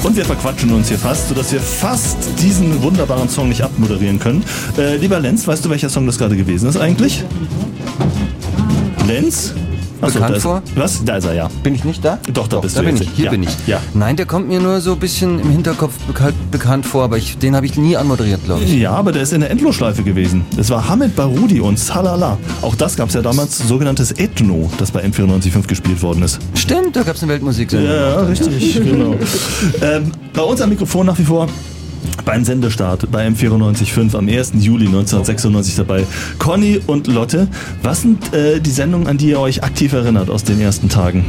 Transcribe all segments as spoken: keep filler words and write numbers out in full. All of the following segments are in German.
Und wir verquatschen uns hier fast, sodass wir fast diesen wunderbaren Song nicht abmoderieren können. Äh, lieber Lenz, weißt du, welcher Song das gerade gewesen ist eigentlich? Lenz? Achso, Bekannt da ist, vor? Was? Da ist er, ja. Bin ich nicht da? Doch, da Doch, bist da du bin jetzt. ich. Hier ja. bin ich. Ja. Nein, der kommt mir nur so ein bisschen im Hinterkopf bekannt, bekannt vor, aber ich, den habe ich nie anmoderiert, glaube ich. Ja, aber der ist in der Endlosschleife gewesen. Es war Hamid Barudi und Salala. Auch das gab es ja damals, sogenanntes Ethno, das bei M vierundneunzig Komma fünf gespielt worden ist. Stimmt, da gab es eine Weltmusiksendung. Ja, richtig, genau. ähm, bei uns am Mikrofon nach wie vor beim Sendestart bei M vierundneunzig Komma fünf am ersten Juli neunzehnhundertsechsundneunzig dabei Conny und Lotte. Was sind äh, die Sendungen, an die ihr euch aktiv erinnert aus den ersten Tagen?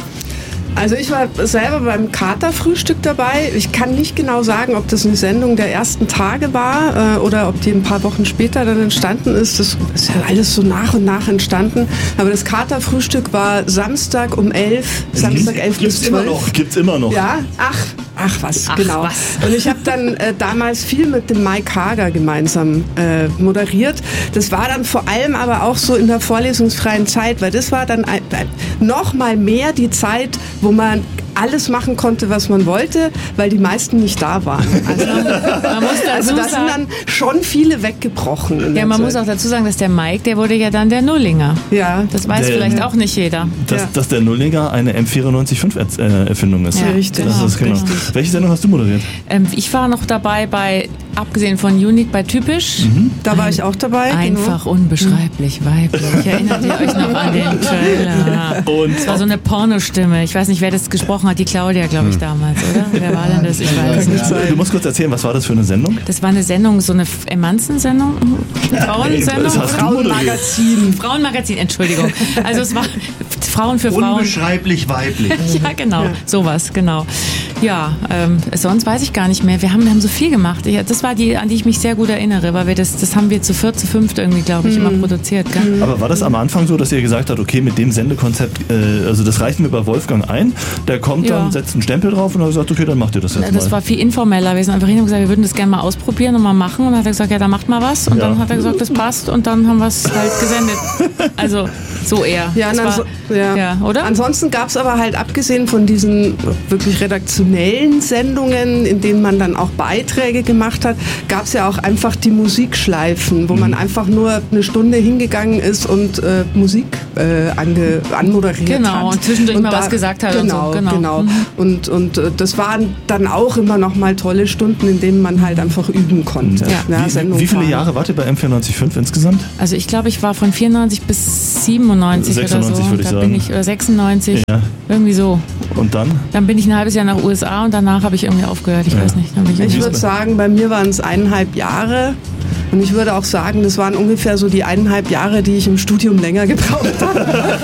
Also ich war selber beim Katerfrühstück dabei. Ich kann nicht genau sagen, ob das eine Sendung der ersten Tage war äh, oder ob die ein paar Wochen später dann entstanden ist. Das ist ja alles so nach und nach entstanden. Aber das Katerfrühstück war Samstag um elf, Samstag elf bis zwölf. Immer noch, gibt's immer noch. Ja, ach, ach was, Ach, genau. was. Und ich habe dann äh, damals viel mit dem Mike Hager gemeinsam äh, moderiert. Das war dann vor allem aber auch so in der vorlesungsfreien Zeit, weil das war dann ein, ein, noch mal mehr die Zeit, wo man alles machen konnte, was man wollte, weil die meisten nicht da waren. Also, Man muss dazu also da sind sagen, dann schon viele weggebrochen. in ja, der man Zeit. muss auch dazu sagen, dass der Mike, der wurde ja dann der Nullinger. Ja, Das weiß Der- vielleicht auch nicht jeder. Dass, Ja. dass der Nullinger eine M vierundneunzig Komma fünf äh, Erfindung ist. Ja, richtig. Das ist genau. Richtig. Welche Sendung hast du moderiert? Ähm, ich war noch dabei bei, abgesehen von Unique, bei Typisch. da war ich auch dabei. Einfach unbeschreiblich weiblich. Erinnert ihr euch noch an den Trailer? Und Das war so eine Pornostimme. Ich weiß nicht, wer das gesprochen hat. Die Claudia, glaube ich, damals, oder? Wer war denn das? Ich weiß nicht. du musst kurz erzählen, was war das für eine Sendung? Das war eine Sendung, so eine Emanzen-Sendung? Frauensendung? Das hast du Frauenmagazin. Frauenmagazin, Entschuldigung. Also es war Frauen für Frauen. Unbeschreiblich weiblich. Ja, genau, sowas, genau. Ja, ähm, sonst weiß ich gar nicht mehr. Wir haben, wir haben so viel gemacht. Ich, das war die, an die ich mich sehr gut erinnere, weil wir das, das haben wir zu viert, zu fünft irgendwie, glaube ich, immer produziert. Gell? Aber war das am Anfang so, dass ihr gesagt habt, okay, mit dem Sendekonzept, äh, also das reichen wir bei Wolfgang ein, der kommt Ja. dann, setzt einen Stempel drauf und hat gesagt, okay, dann macht ihr das jetzt Das mal. war viel informeller. Wir sind einfach hin und gesagt, wir würden das gerne mal ausprobieren und mal machen. Und dann hat er gesagt, ja, dann macht mal was. Und Ja. dann hat er gesagt, das passt. Und dann haben wir es halt gesendet. Also so eher. Ja, Das und war, anso- ja. ja, oder? Ansonsten gab es aber halt, abgesehen von diesen wirklich redaktionellen Sendungen, in denen man dann auch Beiträge gemacht hat, gab es ja auch einfach die Musikschleifen, wo man einfach nur eine Stunde hingegangen ist und äh, Musik äh, ange, anmoderiert hat. Genau, und zwischendurch mal da- was gesagt hat und Genau, so, genau. genau. Mhm. Und, und äh, das waren dann auch immer noch mal tolle Stunden, in denen man halt einfach üben konnte. Ja. Wie, Sendung wie viele fahren. Jahre wart ihr bei M vierundneunzig Komma fünf insgesamt? Also ich glaube, ich war von vierundneunzig bis siebenundneunzig sechsundneunzig oder so. würde ich da sagen. bin ich, oder sechsundneunzig. Ja. Irgendwie so. Und dann? Dann bin ich ein halbes Jahr nach U S A und danach habe ich irgendwie aufgehört. Ich Ja. weiß nicht. Dann bin ich Ich irgendwie würde sagen, bei mir waren es eineinhalb Jahre. Und ich würde auch sagen, das waren ungefähr so die eineinhalb Jahre, die ich im Studium länger gebraucht habe.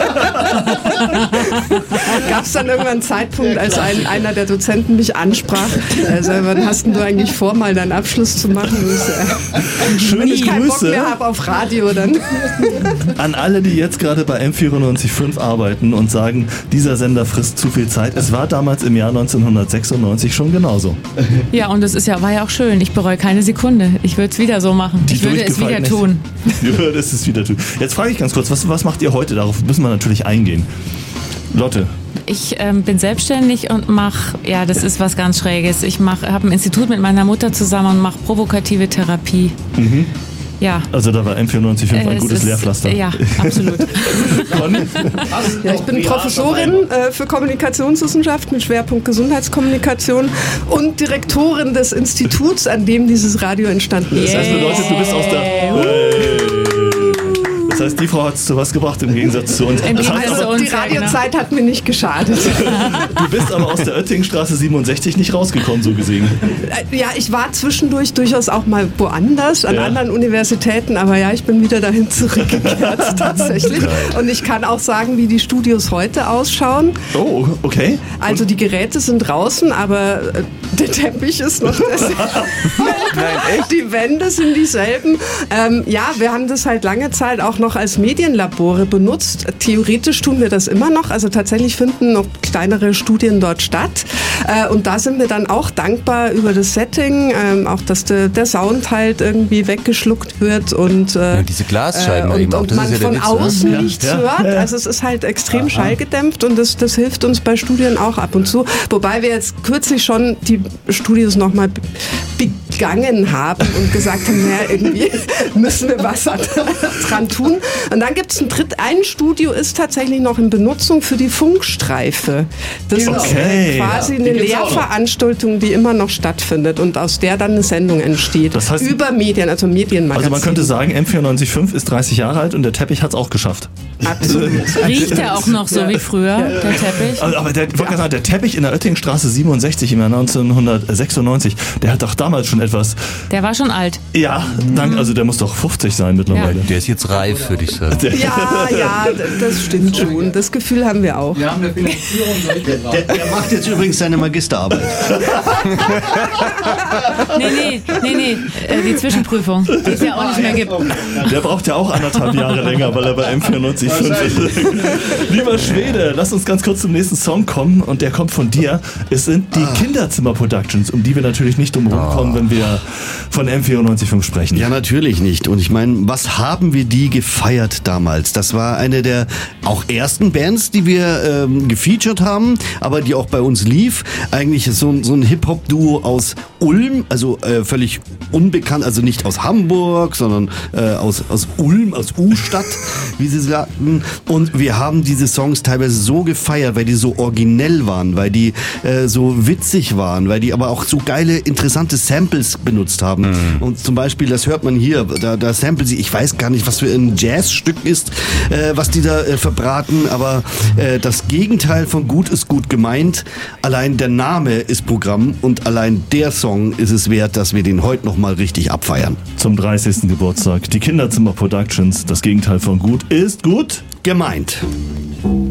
Gab es dann irgendwann einen Zeitpunkt, als ein, einer der Dozenten mich ansprach, also wann hast denn du eigentlich vor, mal deinen Abschluss zu machen? Das, äh, Schöne wenn ich keinen Bock Grüße mehr habe auf Radio, dann... an alle, die jetzt gerade bei M vierundneunzig Komma fünf arbeiten und sagen, dieser Sender frisst zu viel Zeit. Es war damals im Jahr neunzehnhundertsechsundneunzig schon genauso. Ja, und das ist ja, war ja auch schön. Ich bereue keine Sekunde. Ich würde es wieder so machen. Die ich würde es wieder durchgefallene- tun. Du würdest es wieder tun. Jetzt frage ich ganz kurz, was, was macht ihr heute? Darauf müssen wir natürlich eingehen. Lotte. Ich ähm, bin selbstständig und mache, ja, das ist was ganz Schräges. Ich habe ein Institut mit meiner Mutter zusammen und mache provokative Therapie. Mhm. Ja. Also da war M vierundneunzig Komma fünf ein Es gutes ist- Lehrpflaster. Ja, absolut. Conny? Ja, ich bin Professorin äh, für Kommunikationswissenschaft mit Schwerpunkt Gesundheitskommunikation und Direktorin des Instituts, an dem dieses Radio entstanden ist. Das heißt, bedeutet, du bist aus der... Das heißt, die Frau hat es zu was gebracht im Gegensatz zu uns. Im Das heißt Gegensatz aber, zu uns. Die Radiozeit hat mir nicht geschadet. du bist aber aus der Oettingstraße siebenundsechzig nicht rausgekommen, so gesehen. Äh, Ja, ich war zwischendurch durchaus auch mal woanders, an Ja. anderen Universitäten, aber ja, ich bin wieder dahin zurückgekehrt tatsächlich. Und ich kann auch sagen, wie die Studios heute ausschauen. Oh, okay. Also die Geräte sind draußen, aber äh, der Teppich ist noch derselbe. Nein, echt? Die Wände sind dieselben. Ähm, ja, wir haben das halt lange Zeit auch noch noch als Medienlabore benutzt. Theoretisch tun wir das immer noch. Also tatsächlich finden noch kleinere Studien dort statt. Äh, und da sind wir dann auch dankbar über das Setting, ähm, auch dass de, der Sound halt irgendwie weggeschluckt wird und, äh, ja, diese Glasscheiben äh, eben und, auch. und Das man ist ja der von Witz, außen ne? nichts Ja. hört. Ja. Also es ist halt extrem Aha. schallgedämpft und das, das hilft uns bei Studien auch ab und zu. Wobei wir jetzt kürzlich schon die Studios nochmal begangen haben und gesagt haben, naja, irgendwie müssen wir was dran tun. Und dann gibt es ein dritt, ein Studio ist tatsächlich noch in Benutzung für die Funkstreife. Das Genau. ist Okay, quasi ja. eine Die gibt's auch noch. Lehrveranstaltung, die immer noch stattfindet und aus der dann eine Sendung entsteht. Das heißt- über Medien, also Medienmagazin. Also man könnte sagen, M vierundneunzig Komma fünf ist dreißig Jahre alt und der Teppich hat es auch geschafft. Absolut. Riecht der auch noch so wie früher, der Teppich? Also, aber der, ich wollte gerade sagen, der Teppich in der Oettingstraße siebenundsechzig im Jahr neunzehnhundertsechsundneunzig, der hat doch damals schon etwas, Der war schon alt. ja, dank, also der muss doch fünfzig sein mittlerweile. Der ist jetzt reif, würde ich sagen. Ja, ja, d- das stimmt schon. Das Gefühl haben wir auch. Wir haben eine Finanzierung durchgebracht. Der, der macht jetzt übrigens seine Magisterarbeit. Nee, nee, nee, nee, äh, die Zwischenprüfung, die es ja auch nicht mehr gibt. Der braucht ja auch anderthalb Jahre länger, weil er bei M vierundneunzig Komma fünf ist. Lieber Schwede, lass uns ganz kurz zum nächsten Song kommen und der kommt von dir. Es sind die Kinderzimmer Productions, um die wir natürlich nicht drum rumkommen, wenn wir von M vierundneunzig Komma fünf sprechen. Ja, natürlich nicht. Und ich meine, was haben wir die gefeiert damals? Das war eine der auch ersten Bands, die wir ähm, gefeatured haben, aber die auch bei uns lief. Eigentlich so, so ein Hip-Hop-Duo aus Ulm, also äh, völlig unbekannt, also nicht aus Hamburg, sondern äh, aus, aus Ulm, aus U-Stadt, wie sie sagten. Und wir haben diese Songs teilweise so gefeiert, weil die so originell waren, weil die äh, so witzig waren, weil die aber auch so geile, interessante Samples benutzt haben. Mhm. Und zum Beispiel, das hört man hier, da, da samplen sie, ich weiß gar nicht, was für ein Jazzstück ist, äh, was die da äh, verbraten, aber äh, das Gegenteil von gut ist gut gemeint. Allein der Name ist Programm und allein der Song ist es wert, dass wir den heute noch mal richtig abfeiern. Zum dreißigsten Geburtstag. Die Kinderzimmer Productions, das Gegenteil von gut ist gut Gemeint.